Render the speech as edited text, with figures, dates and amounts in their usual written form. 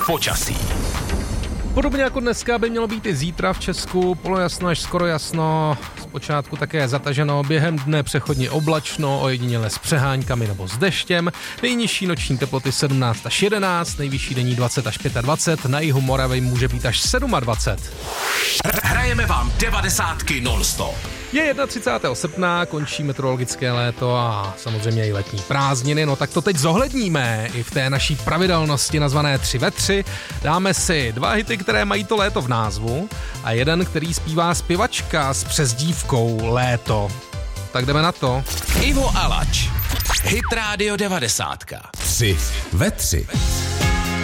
Počasí. Podobně jako dneska by mělo být i zítra v Česku, polojasno až skoro jasno, zpočátku také zataženo, během dne přechodně oblačno, ojediněle s přeháňkami nebo s deštěm, nejnižší noční teploty 17 až 11, nejvyšší denní 20 až 25, na jihu Moravy může být až 27. Hrajeme vám 90 non-stop. Je 31. srpna, končí meteorologické léto a samozřejmě i letní prázdniny, no tak to teď zohledníme i v té naší pravidelnosti nazvané 3 ve 3. Dáme si 2 hity, které mají to léto v názvu a jeden, který zpívá zpěvačka s přezdívkou Léto. Tak jdeme na to. Ivo Alač. Hit Radio 90. 3 ve 3.